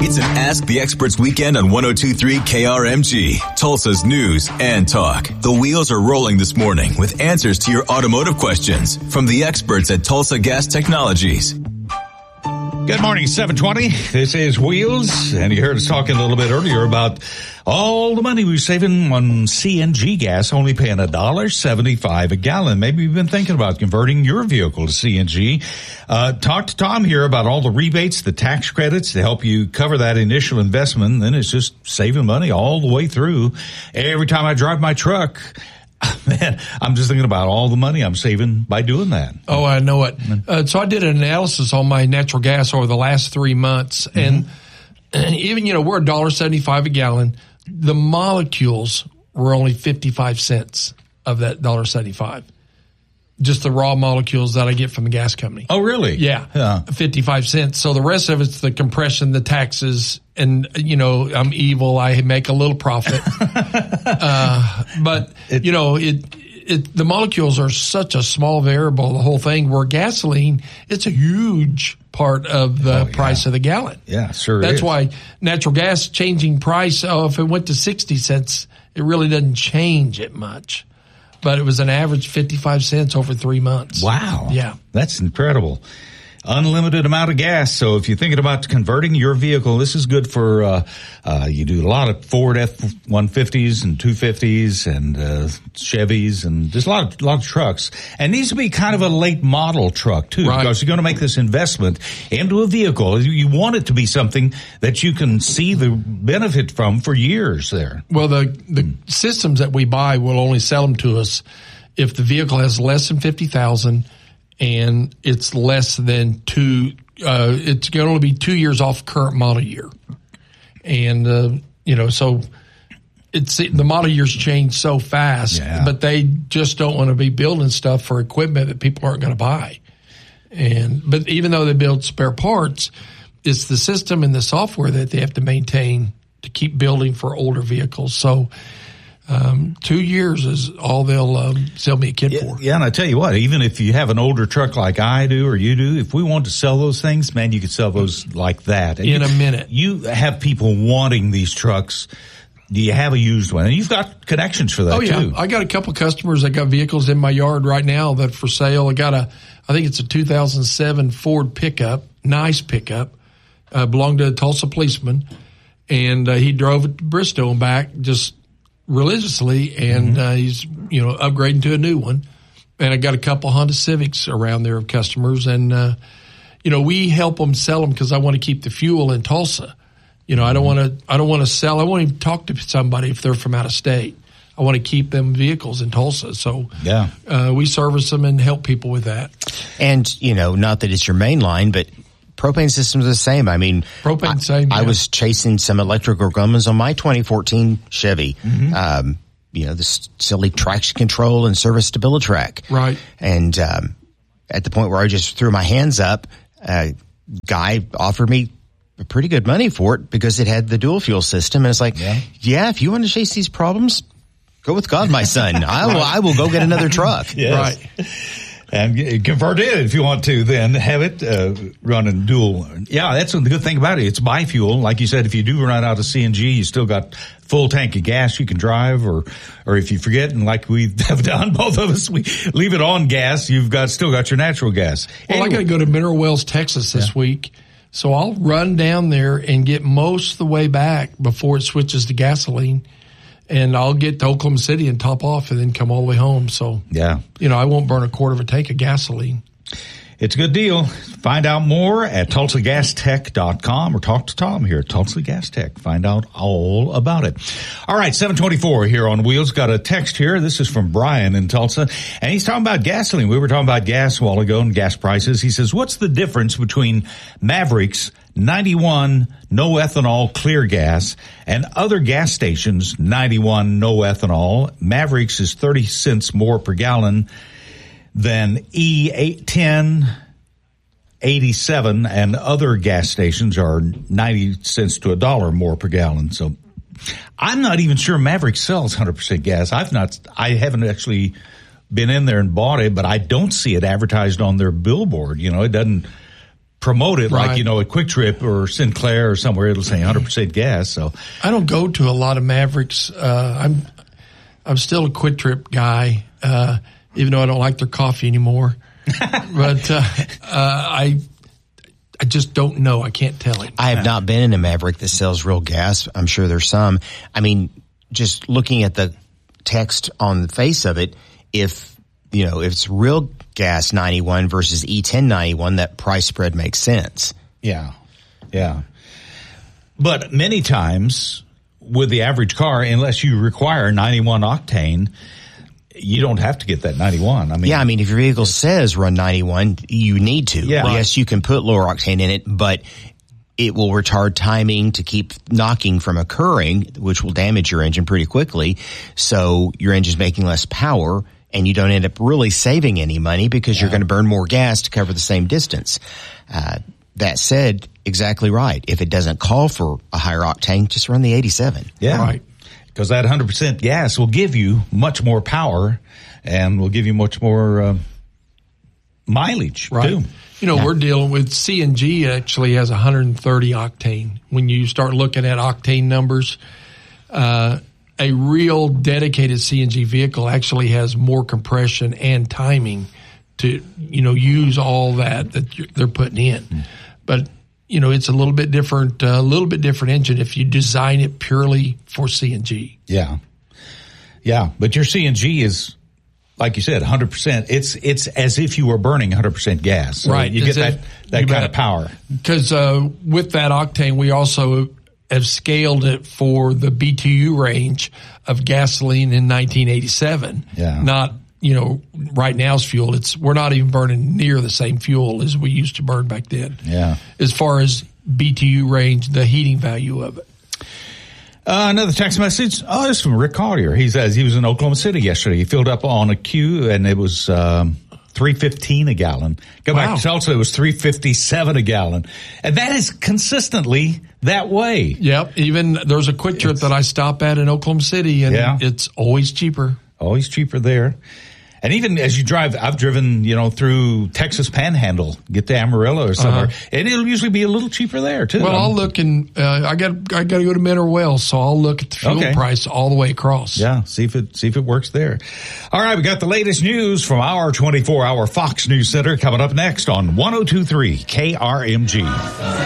It's an Ask the Experts weekend on 102.3 KRMG, Tulsa's news and talk. The wheels are rolling this morning with answers to your automotive questions from the experts at Tulsa Gas Technologies. Good morning, 720. This is Wheels, and you heard us talking a little bit earlier about all the money we're saving on CNG gas, only paying $1.75 a gallon. Maybe you've been thinking about converting your vehicle to CNG. Talk to Tom here about all the rebates, the tax credits to help you cover that initial investment. Then it's just saving money all the way through. Every time I drive my truck, man, I'm just thinking about all the money I'm saving by doing that. Oh, I know it. So I did an analysis on my natural gas over the last 3 months, and even, we're $1.75 a gallon. The molecules were only 55 cents of that $1.75. Just the raw molecules that I get from the gas company. Oh, really? Yeah. 55 cents. So the rest of it's the compression, the taxes, and, I'm evil. I make a little profit. But the molecules are such a small variable, the whole thing, where gasoline, it's a huge part of the price of the gallon. Yeah, sure. That's why natural gas changing price, if it went to 60 cents, it really doesn't change it much. But it was an average 55 cents over 3 months. Wow. Yeah. That's incredible. Unlimited amount of gas. So if you're thinking about converting your vehicle, this is good for, you do a lot of Ford F-150s and 250s and, Chevys and just a lot of trucks. And it needs to be kind of a late model truck too, right, because you're going to make this investment into a vehicle. You want it to be something that you can see the benefit from for years there. Well, the systems that we buy will only sell them to us if the vehicle has less than 50,000 and it's less than it's going to only be 2 years off current model year. And, so the model years change so fast, but they just don't want to be building stuff for equipment that people aren't going to buy. But even though they build spare parts, it's the system and the software that they have to maintain to keep building for older vehicles. So, 2 years is all they'll sell me a kit for. Yeah, and I tell you what, even if you have an older truck like I do or you do, if we want to sell those things, man, you could sell those like that. In a minute. You have people wanting these trucks. Do you have a used one? And you've got connections for that, too. I got a couple customers that got vehicles in my yard right now that for sale. I think it's a 2007 Ford pickup, nice pickup, belonged to a Tulsa policeman. And he drove it to Bristow and back just religiously, and he's upgrading to a new one. And I got a couple Honda Civics around there of customers, and we help them sell them because I want to keep the fuel in Tulsa. I don't want to sell. I won't even talk to somebody if they're from out of state. I want to keep them vehicles in Tulsa. So we service them and help people with that. And not that it's your main line, but propane systems are the same. I mean, I was chasing some electrical gremlins on my 2014 Chevy. The silly traction control and service StabiliTrak. Right. And at the point where I just threw my hands up, a guy offered me pretty good money for it because it had the dual fuel system. And it's like, if you want to chase these problems, go with God, my son. I will go get another truck. Yes. Right. And convert it if you want to, then have it running dual. Yeah, that's the good thing about it. It's bi-fuel. Like you said, if you do run out of CNG, you still got full tank of gas you can drive, or if you forget, and like we have done, both of us, we leave it on gas, you've still got your natural gas. Well, I got to go to Mineral Wells, Texas this week, so I'll run down there and get most of the way back before it switches to gasoline. And I'll get to Oklahoma City and top off and then come all the way home. So, I won't burn a quarter of a tank of gasoline. It's a good deal. Find out more at TulsaGasTech.com or talk to Tom here at Tulsa Gas Tech. Find out all about it. All right, 724 here on Wheels. Got a text here. This is from Brian in Tulsa, and he's talking about gasoline. We were talking about gas a while ago and gas prices. He says, what's the difference between Mavericks 91 no ethanol clear gas and other gas stations 91 no ethanol? Mavericks is 30 cents more per gallon than E10 87, and other gas stations are 90 cents to $1 more per gallon. So I'm not even sure Maverick sells 100% gas. I haven't actually been in there and bought it, but I don't see it advertised on their billboard. It doesn't promote it Right. like, at Quick Trip or Sinclair or somewhere. It'll say 100% gas. So I don't go to a lot of Mavericks. I'm still a Quick Trip guy, even though I don't like their coffee anymore. But I just don't know. I can't tell it. I have not been in a Maverick that sells real gas. I'm sure there's some. I mean, just looking at the text on the face of it, if it's real gas 91 versus E10 91, that price spread makes sense. yeah. But many times with the average car, unless you require 91 octane, you don't have to get that 91. I mean, if your vehicle says run 91, you need to. Yeah. Yes, you can put lower octane in it, but it will retard timing to keep knocking from occurring, which will damage your engine pretty quickly. So your engine's making less power, and you don't end up really saving any money because you're going to burn more gas to cover the same distance. That said, exactly right. If it doesn't call for a higher octane, just run the 87. Yeah. Right. Because that 100% gas will give you much more power and will give you much more mileage, Right. too. We're dealing with CNG actually has 130 octane. When you start looking at octane numbers, a real dedicated CNG vehicle actually has more compression and timing to, use all that they're putting in. But, it's a little bit different engine if you design it purely for CNG. Yeah. Yeah. But your CNG is, like you said, 100%. It's as if you were burning 100% gas. So Right. You get that kind of power. Because with that octane, we also have scaled it for the BTU range of gasoline in 1987. Yeah. Not, right now's fuel. We're not even burning near the same fuel as we used to burn back then. Yeah. As far as BTU range, the heating value of it. Another text message. Oh, this is from Rick Collier. He says he was in Oklahoma City yesterday. He filled up on a queue and it was $3.15 a gallon. Go back to Tulsa, it was $3.57 a gallon. And that is consistently that way. Yep. Even there's a Quick Trip that I stop at in Oklahoma City, and it's always cheaper. Always cheaper there. And even as you drive, I've driven, through Texas Panhandle, get to Amarillo or somewhere, and it'll usually be a little cheaper there too. Well, I'll look and I got to go to Mineral Wells, so I'll look at the fuel price all the way across. Yeah, see if it works there. All right, we got the latest news from our 24-hour Fox News Center coming up next on 102.3 KRMG.